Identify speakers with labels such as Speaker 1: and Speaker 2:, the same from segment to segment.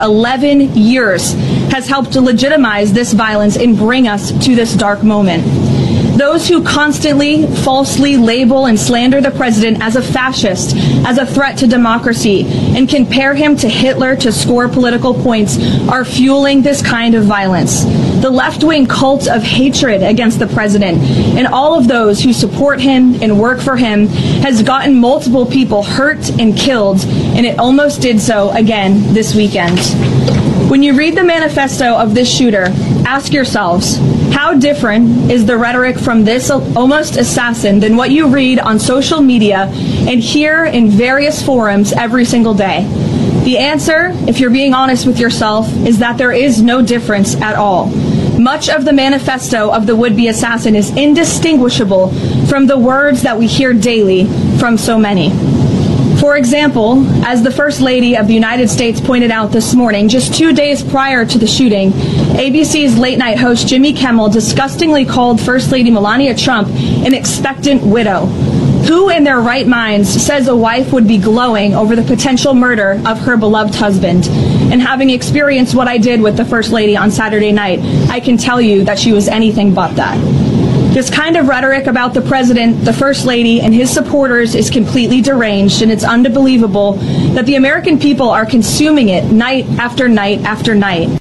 Speaker 1: 11 years has helped to legitimize this violence and bring us to this dark moment. Those who constantly falsely label and slander the president as a fascist, as a threat to democracy, and compare him to Hitler to score political points are fueling this kind of violence. The left-wing cult of hatred against the president and all of those who support him and work for him has gotten multiple people hurt and killed, and it almost did so again this weekend. When you read the manifesto of this shooter, ask yourselves, how different is the rhetoric from this almost assassin than what you read on social media and hear in various forums every single day? The answer, if you're being honest with yourself, is that there is no difference at all. Much of the manifesto of the would-be assassin is indistinguishable from the words that we hear daily from so many. For example, as the First Lady of the United States pointed out this morning, just 2 days prior to the shooting, ABC's late-night host Jimmy Kimmel disgustingly called First Lady Melania Trump an expectant widow. Who in their right minds says a wife would be glowing over the potential murder of her beloved husband? And having experienced what I did with the First Lady on Saturday night, I can tell you that she was anything but that. This kind of rhetoric about the president, the First Lady, and his supporters is completely deranged, and it's unbelievable that the American people are consuming it night after night after night.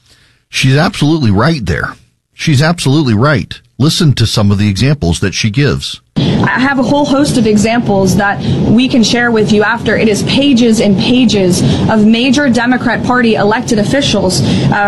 Speaker 2: She's absolutely right there. She's absolutely right. Listen to some of the examples that she gives.
Speaker 1: I have a whole host of examples that we can share with you after. It is pages and pages of major Democrat Party elected officials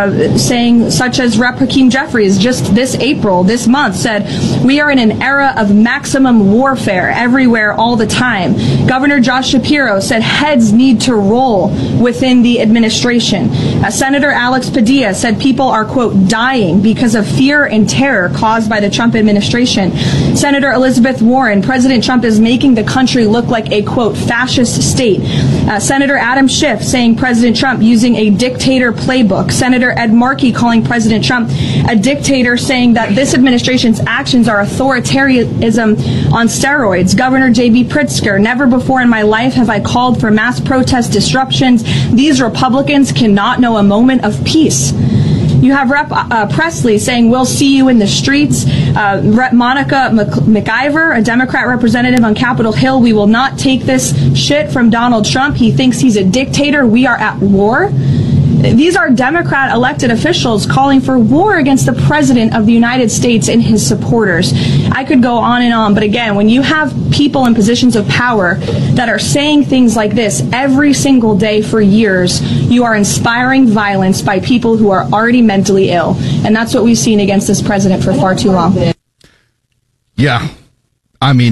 Speaker 1: saying, such as Rep. Hakeem Jeffries, just this month, said, "We are in an era of maximum warfare everywhere all the time." Governor Josh Shapiro said heads need to roll within the administration. Senator Alex Padilla said people are, quote, dying because of fear and terror caused by the Trump administration. Senator Elizabeth Warren, President Trump is making the country look like a, quote, fascist state. Senator Adam Schiff saying President Trump using a dictator playbook. Senator Ed Markey calling President Trump a dictator, saying that this administration's actions are authoritarianism on steroids. Governor J.B. Pritzker, never before in my life have I called for mass protest disruptions. These Republicans cannot know a moment of peace. You have Rep. Presley saying, "We'll see you in the streets." Rep. Monica McIver, a Democrat representative on Capitol Hill, "We will not take this shit from Donald Trump. He thinks he's a dictator. We are at war." These are Democrat elected officials calling for war against the President of the United States and his supporters. I could go on and on, but again, when you have people in positions of power that are saying things like this every single day for years, you are inspiring violence by people who are already mentally ill. And that's what we've seen against this president for far too long.
Speaker 2: Yeah. I mean,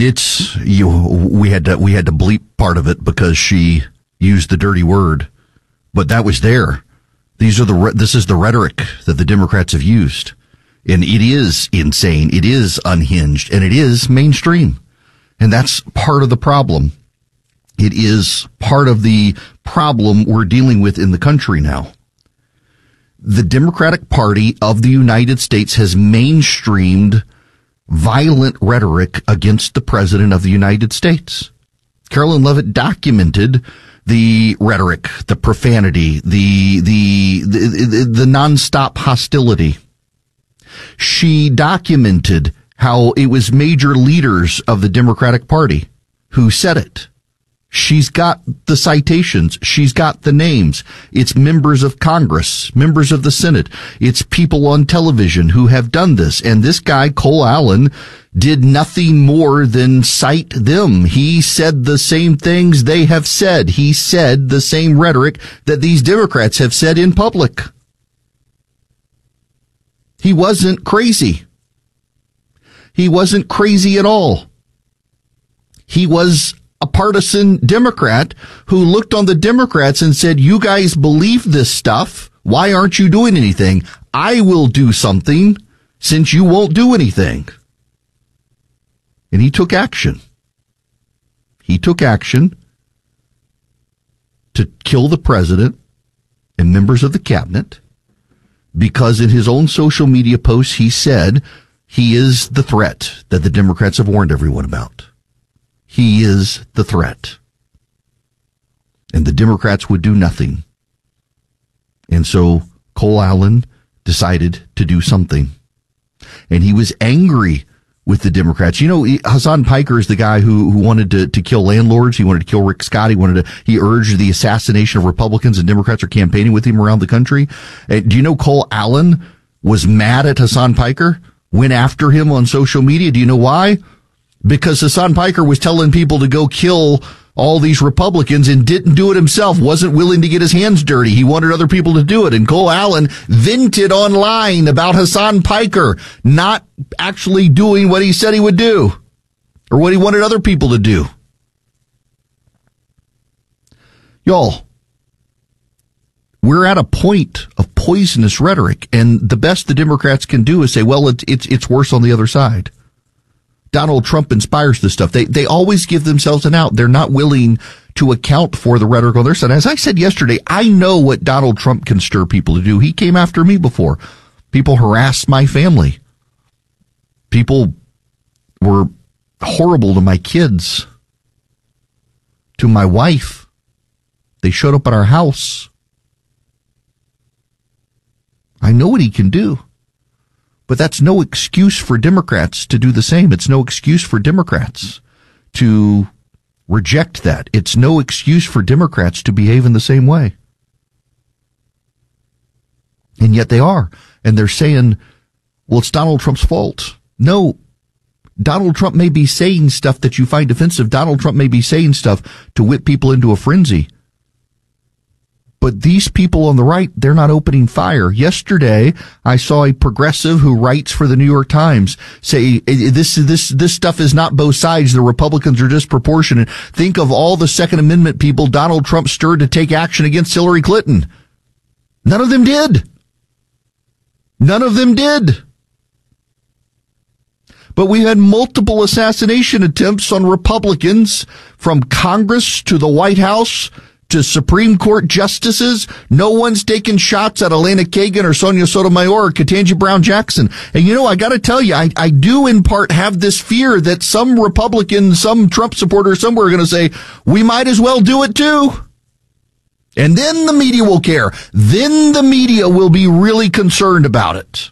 Speaker 2: we had to bleep part of it because she used the dirty word, but that was there. This is the rhetoric that the Democrats have used, and it is insane. It is unhinged, and it is mainstream, and that's part of the problem. It is part of the problem we're dealing with in the country now. The Democratic Party of the United States has mainstreamed violent rhetoric against the President of the United States. Carolyn Leavitt documented the rhetoric, the profanity, the nonstop hostility. She documented how it was major leaders of the Democratic Party who said it. She's got the citations. She's got the names. It's members of Congress, members of the Senate. It's people on television who have done this. And this guy, Cole Allen, did nothing more than cite them. He said the same things they have said. He said the same rhetoric that these Democrats have said in public. He wasn't crazy. He wasn't crazy at all. He was a partisan Democrat who looked on the Democrats and said, "You guys believe this stuff. Why aren't you doing anything? I will do something since you won't do anything." And he took action. He took action to kill the president and members of the cabinet because in his own social media posts, he said he is the threat that the Democrats have warned everyone about. He is the threat. And the Democrats would do nothing. And so Cole Allen decided to do something. And he was angry with the Democrats. You know, Hassan Piker is the guy who wanted to kill landlords. He wanted to kill Rick Scott. He urged the assassination of Republicans, and Democrats are campaigning with him around the country. Do you know Cole Allen was mad at Hassan Piker, went after him on social media? Do you know why? Because Hassan Piker was telling people to go kill all these Republicans and didn't do it himself, wasn't willing to get his hands dirty. He wanted other people to do it. And Cole Allen vented online about Hassan Piker not actually doing what he said he would do or what he wanted other people to do. Y'all, we're at a point of poisonous rhetoric, and the best the Democrats can do is say, well, it's worse on the other side. Donald Trump inspires this stuff. They always give themselves an out. They're not willing to account for the rhetoric on their side. As I said yesterday, I know what Donald Trump can stir people to do. He came after me before. People harassed my family. People were horrible to my kids, to my wife. They showed up at our house. I know what he can do. But that's no excuse for Democrats to do the same. It's no excuse for Democrats to reject that. It's no excuse for Democrats to behave in the same way. And yet they are. And they're saying, well, it's Donald Trump's fault. No. Donald Trump may be saying stuff that you find offensive. Donald Trump may be saying stuff to whip people into a frenzy. But these people on the right, they're not opening fire. Yesterday, I saw a progressive who writes for the New York Times say this stuff is not both sides. The Republicans are disproportionate. Think of all the Second Amendment people Donald Trump stirred to take action against Hillary Clinton. None of them did. None of them did. But we had multiple assassination attempts on Republicans, from Congress to the White House to Supreme Court justices. No one's taken shots at Elena Kagan or Sonia Sotomayor or Ketanji Brown Jackson. And you know, I got to tell you, I do in part have this fear that some Republicans, some Trump supporters somewhere are going to say, we might as well do it too. And then the media will care. Then the media will be really concerned about it.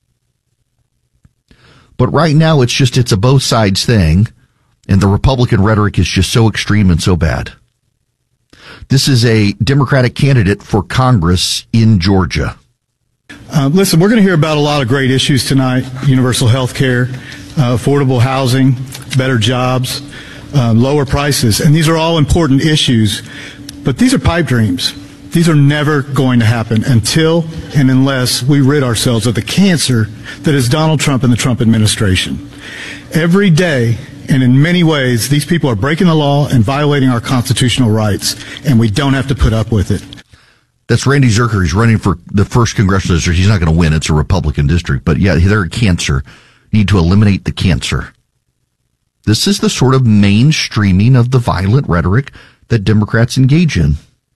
Speaker 2: But right now, it's a both sides thing. And the Republican rhetoric is just so extreme and so bad. This is a Democratic candidate for Congress in Georgia.
Speaker 3: Listen, we're going to hear about a lot of great issues tonight. Universal health care, affordable housing, better jobs, lower prices. And these are all important issues. But these are pipe dreams. These are never going to happen until and unless we rid ourselves of the cancer that is Donald Trump and the Trump administration. Every day, and in many ways, these people are breaking the law and violating our constitutional rights, and we don't have to put up with it.
Speaker 2: That's Randy Zuercher. He's running for the 1st congressional district. He's not going to win. It's a Republican district. But yeah, they're a cancer. Need to eliminate the cancer. This is the sort of mainstreaming of the violent rhetoric that Democrats engage in.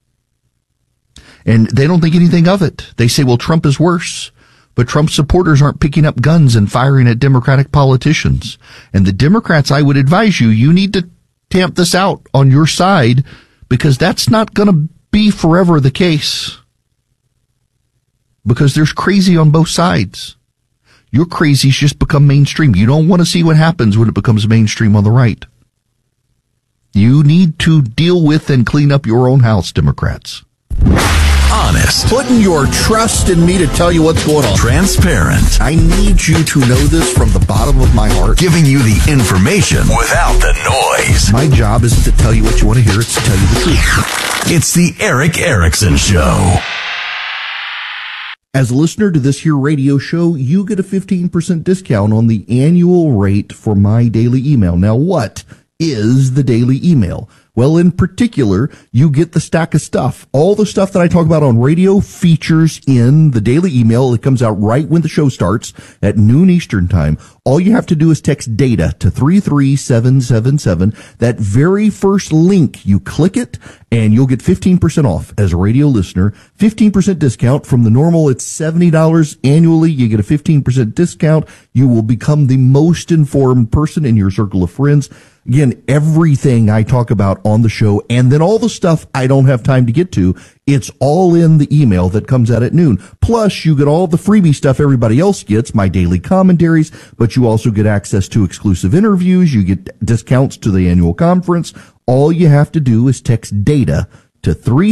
Speaker 2: And they don't think anything of it. They say, well, Trump is worse. But Trump supporters aren't picking up guns and firing at Democratic politicians. And the Democrats, I would advise you, you need to tamp this out on your side, because that's not going to be forever the case. Because there's crazy on both sides. Your crazies just become mainstream. You don't want to see what happens when it becomes mainstream on the right. You need to deal with and clean up your own house, Democrats.
Speaker 4: Honest.
Speaker 2: Putting your trust in me to tell you what's going on.
Speaker 4: Transparent.
Speaker 2: I need you to know this from the bottom of my heart.
Speaker 4: Giving you the information without the noise.
Speaker 2: My job isn't to tell you what you want to hear. It's to tell you the truth.
Speaker 4: It's the Erick Erickson Show.
Speaker 2: As a listener to this here radio show, you get a 15% discount on the annual rate for my daily email. Now, what is the daily email? Well, in particular, you get the stack of stuff. All the stuff that I talk about on radio features in the daily email. It comes out right when the show starts at noon Eastern time. All you have to do is text DATA to 33777. That very first link, you click it, and you'll get 15% off as a radio listener. 15% discount from the normal. It's $70 annually. You get a 15% discount. You will become the most informed person in your circle of friends. Again, everything I talk about on the show, and then all the stuff I don't have time to get to, it's all in the email that comes out at noon. Plus, you get all the freebie stuff everybody else gets, my daily commentaries, but you also get access to exclusive interviews. You get discounts to the annual conference. All you have to do is text DATA to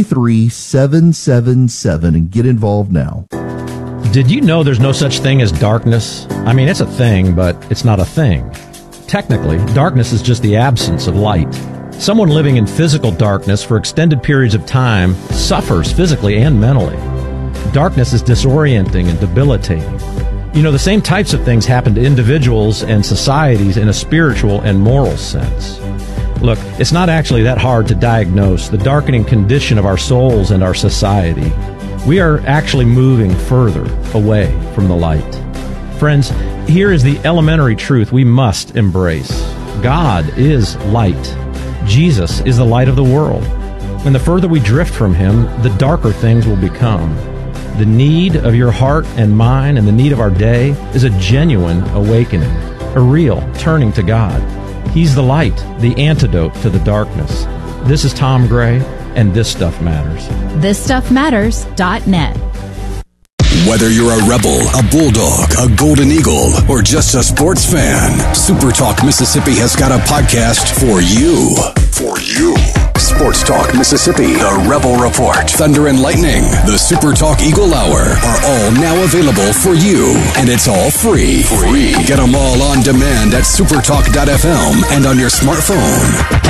Speaker 2: 33777 and get involved now.
Speaker 5: Did you know there's no such thing as darkness? I mean, it's a thing, but it's not a thing. Technically, darkness is just the absence of light. Someone living in physical darkness for extended periods of time suffers physically and mentally. Darkness is disorienting and debilitating. You know, the same types of things happen to individuals and societies in a spiritual and moral sense. Look, it's not actually that hard to diagnose the darkening condition of our souls and our society. We are actually moving further away from the light. Friends, here is the elementary truth we must embrace. God is light. Jesus is the light of the world. And the further we drift from Him, the darker things will become. The need of your heart and mine and the need of our day is a genuine awakening, a real turning to God. He's the light, the antidote to the darkness. This is Tom Gray, and This Stuff Matters.
Speaker 6: ThisStuffMatters.net.
Speaker 4: Whether you're a Rebel, a Bulldog, a Golden Eagle, or just a sports fan, Super Talk Mississippi has got a podcast for you. For you. Sports Talk Mississippi, the Rebel Report, Thunder and Lightning, the Super Talk Eagle Hour are all now available for you. And it's all free. Get them all on demand at supertalk.fm and on your smartphone.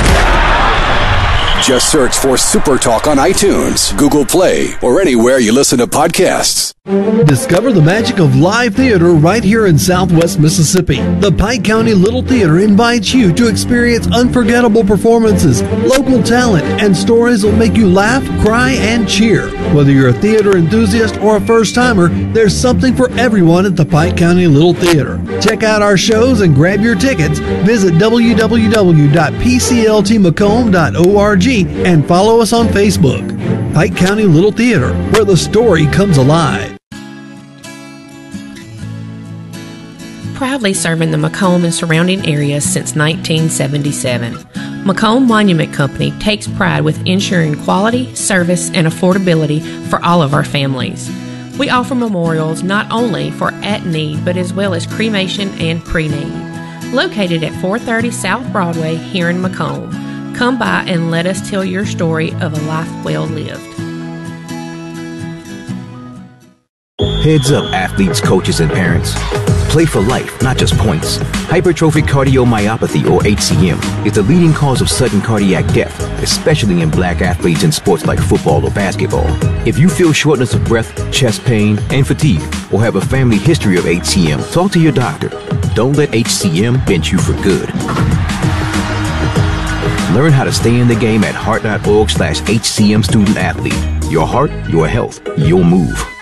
Speaker 4: Just search for Super Talk on iTunes, Google Play, or anywhere you listen to podcasts.
Speaker 7: Discover the magic of live theater right here in Southwest Mississippi. The Pike County Little Theater invites you to experience unforgettable performances, local talent, and stories that will make you laugh, cry, and cheer. Whether you're a theater enthusiast or a first-timer, there's something for everyone at the Pike County Little Theater. Check out our shows and grab your tickets. Visit www.pcltmacomb.org and follow us on Facebook. Pike County Little Theater, where the story comes alive.
Speaker 8: Proudly serving the Macomb and surrounding areas since 1977. Macomb Monument Company takes pride with ensuring quality, service, and affordability for all of our families. We offer memorials not only for at-need, but as well as cremation and pre-need. Located at 430 South Broadway here in Macomb. Come by and let us tell your story of a life well lived.
Speaker 9: Heads up, athletes, coaches, and parents. Play for life, not just points. Hypertrophic cardiomyopathy, or HCM, is the leading cause of sudden cardiac death, especially in black athletes in sports like football or basketball. If you feel shortness of breath, chest pain, and fatigue, or have a family history of HCM, talk to your doctor. Don't let HCM bench you for good. Learn how to stay in the game at heart.org/HCM student athlete. Your heart, your health, your move.